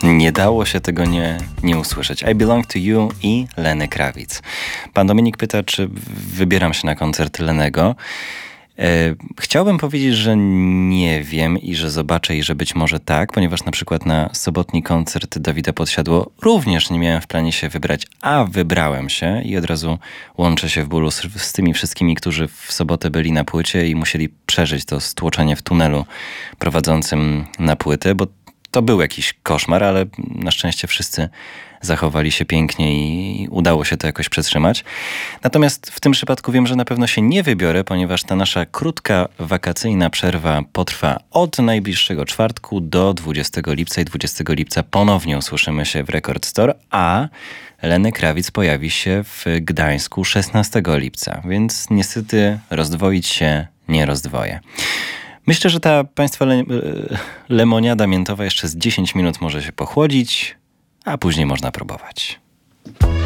Nie dało się tego nie usłyszeć. I Belong to You i Lenny Kravitz. Pan Dominik pyta, czy wybieram się na koncert Lennego. Chciałbym powiedzieć, że nie wiem i że zobaczę i że być może tak, ponieważ na przykład na sobotni koncert Dawida Podsiadło również nie miałem w planie się wybrać, a wybrałem się i od razu łączę się w bólu z tymi wszystkimi, którzy w sobotę byli na płycie i musieli przeżyć to stłoczenie w tunelu prowadzącym na płytę, bo to był jakiś koszmar, ale na szczęście wszyscy zachowali się pięknie i udało się to jakoś przetrzymać. Natomiast w tym przypadku wiem, że na pewno się nie wybiorę, ponieważ ta nasza krótka wakacyjna przerwa potrwa od najbliższego czwartku do 20 lipca i 20 lipca ponownie usłyszymy się w Record Store, a Lenny Kravitz pojawi się w Gdańsku 16 lipca, więc niestety rozdwoić się nie rozdwoję. Myślę, że ta państwa lemoniada miętowa jeszcze z 10 minut może się pochłodzić, a później można próbować.